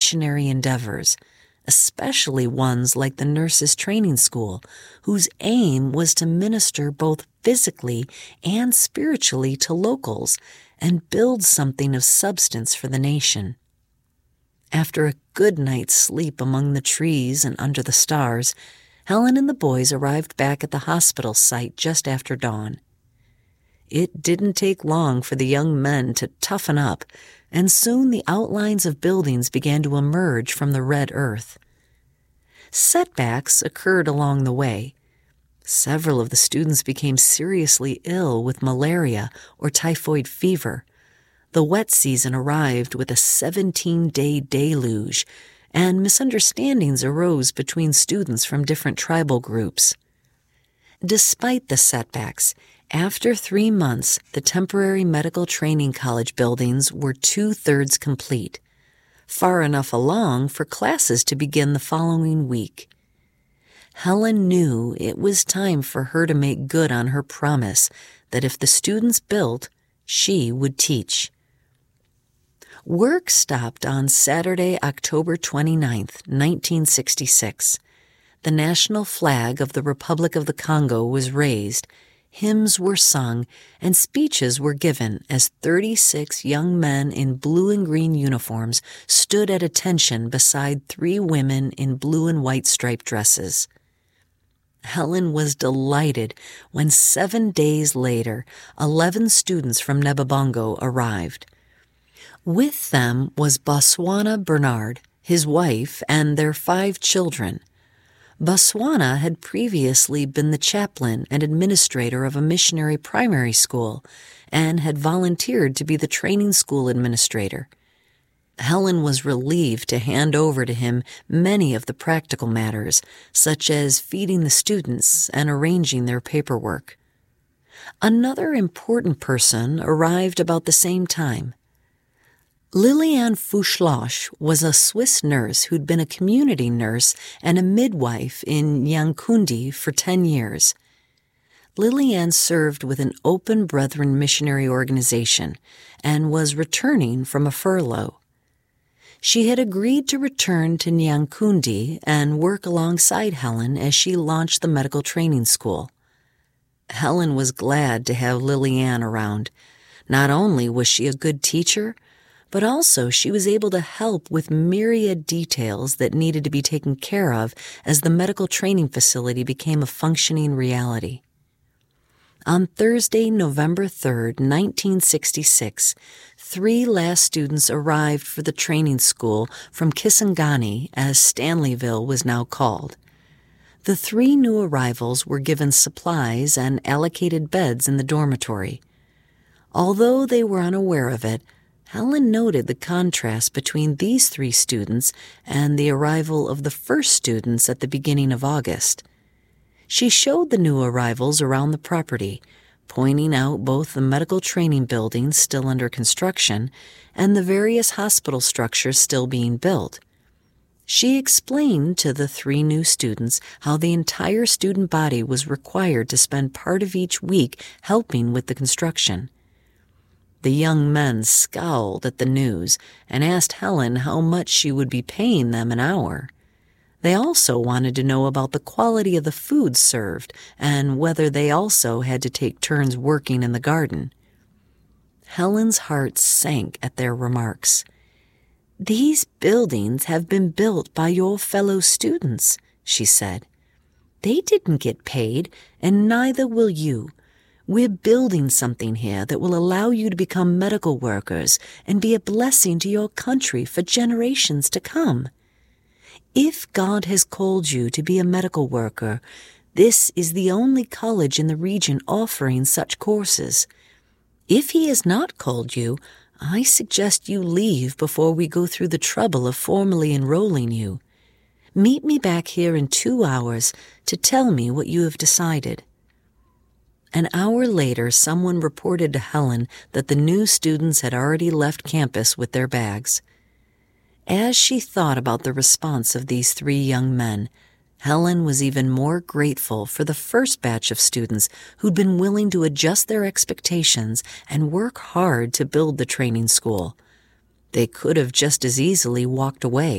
missionary endeavors, especially ones like the Nurses' Training School, whose aim was to minister both physically and spiritually to locals and build something of substance for the nation. After a good night's sleep among the trees and under the stars, Helen and the boys arrived back at the hospital site just after dawn. It didn't take long for the young men to toughen up, and soon the outlines of buildings began to emerge from the red earth. Setbacks occurred along the way. Several of the students became seriously ill with malaria or typhoid fever. The wet season arrived with a 17-day deluge, and misunderstandings arose between students from different tribal groups. Despite the setbacks, after 3 months, the temporary medical training college buildings were 2/3 complete, far enough along for classes to begin the following week. Helen knew it was time for her to make good on her promise that if the students built, she would teach. Work stopped on Saturday, October 29th, 1966. The national flag of the Republic of the Congo was raised, hymns were sung, and speeches were given as 36 young men in blue and green uniforms stood at attention beside 3 women in blue and white striped dresses. Helen was delighted when 7 days later, 11 students from Nebabongo arrived. With them was Botswana Bernard, his wife, and their 5 children. Botswana had previously been the chaplain and administrator of a missionary primary school and had volunteered to be the training school administrator. Helen was relieved to hand over to him many of the practical matters, such as feeding the students and arranging their paperwork. Another important person arrived about the same time. Liliane Fouchloche was a Swiss nurse who'd been a community nurse and a midwife in Nyankundi for 10 years. Liliane served with an Open Brethren missionary organization and was returning from a furlough. She had agreed to return to Nyankundi and work alongside Helen as she launched the medical training school. Helen was glad to have Liliane around. Not only was she a good teacher, but also she was able to help with myriad details that needed to be taken care of as the medical training facility became a functioning reality. On Thursday, November 3rd, 1966, 3 last students arrived for the training school from Kisangani, as Stanleyville was now called. The 3 new arrivals were given supplies and allocated beds in the dormitory. Although they were unaware of it, Helen noted the contrast between these 3 students and the arrival of the first students at the beginning of August. She showed the new arrivals around the property, pointing out both the medical training buildings still under construction and the various hospital structures still being built. She explained to the 3 new students how the entire student body was required to spend part of each week helping with the construction. The young men scowled at the news and asked Helen how much she would be paying them an hour. They also wanted to know about the quality of the food served and whether they also had to take turns working in the garden. Helen's heart sank at their remarks. "These buildings have been built by your fellow students," she said. "They didn't get paid, and neither will you. We're building something here that will allow you to become medical workers and be a blessing to your country for generations to come. If God has called you to be a medical worker, this is the only college in the region offering such courses. If He has not called you, I suggest you leave before we go through the trouble of formally enrolling you. Meet me back here in 2 hours to tell me what you have decided." An hour later, someone reported to Helen that the new students had already left campus with their bags. As she thought about the response of these 3 young men, Helen was even more grateful for the first batch of students who'd been willing to adjust their expectations and work hard to build the training school. They could have just as easily walked away.